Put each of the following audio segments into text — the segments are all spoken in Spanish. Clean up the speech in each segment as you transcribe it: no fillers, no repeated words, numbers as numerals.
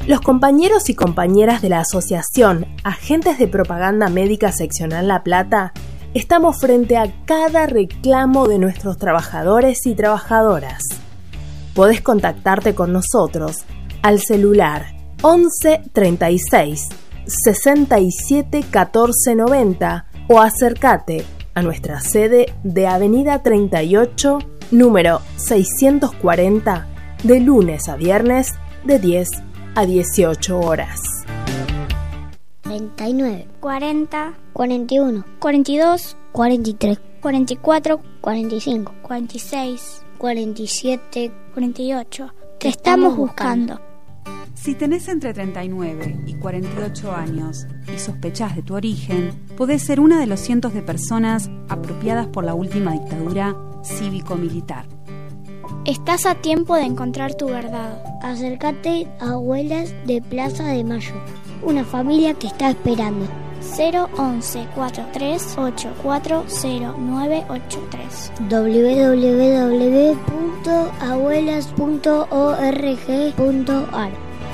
Los compañeros y compañeras de la Asociación Agentes de Propaganda Médica Seccional La Plata estamos frente a cada reclamo de nuestros trabajadores y trabajadoras. Podés contactarte con nosotros al celular 11 36 67 14 90 o acércate a nuestra sede de Avenida 38, número 640, de lunes a viernes de 10 a 18 horas. 39, 40, 41, 42, 43, 44, 45, 46, 47, 48. Te estamos buscando. Si tenés entre 39 y 48 años y sospechás de tu origen, podés ser una de los cientos de personas apropiadas por la última dictadura cívico-militar. Estás a tiempo de encontrar tu verdad. Acércate a Abuelas de Plaza de Mayo, una familia que está esperando. 011 43840983 www.abuelas.org.ar.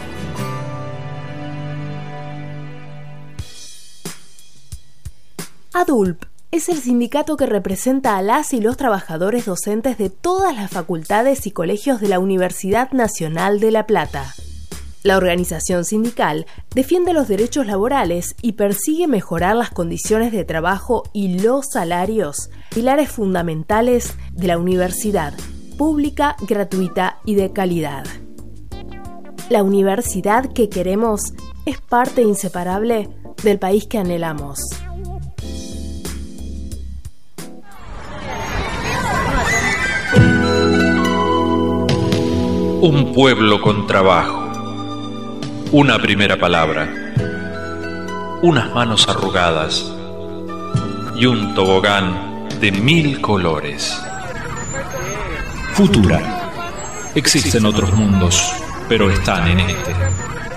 ADULP es el sindicato que representa a las y los trabajadores docentes de todas las facultades y colegios de la Universidad Nacional de La Plata. La organización sindical defiende los derechos laborales y persigue mejorar las condiciones de trabajo y los salarios, pilares fundamentales de la universidad, pública, gratuita y de calidad. La universidad que queremos es parte inseparable del país que anhelamos. Un pueblo con trabajo, una primera palabra, unas manos arrugadas y un tobogán de 1000 colores. Futura. Existen otros mundos, pero están en este.